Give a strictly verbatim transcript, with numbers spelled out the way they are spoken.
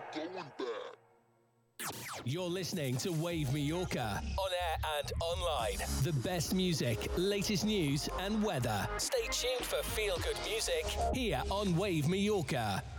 going back. You're listening to Wave Mallorca, on air and online. The best music, latest news and weather. Stay tuned for feel-good music here on Wave Mallorca.